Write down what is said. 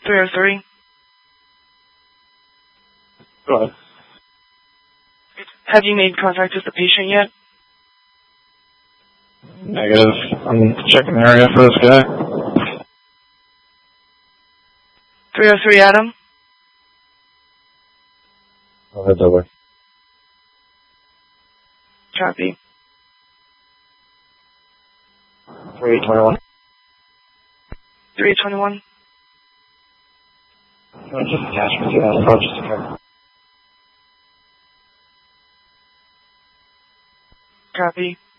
303. Go ahead. Have you made contact with the patient yet? Negative. I'm checking the area for this guy. 303, Adam. Go ahead, Dover. Copy. 3821. 321. Just attachment to that approach to care. Copy.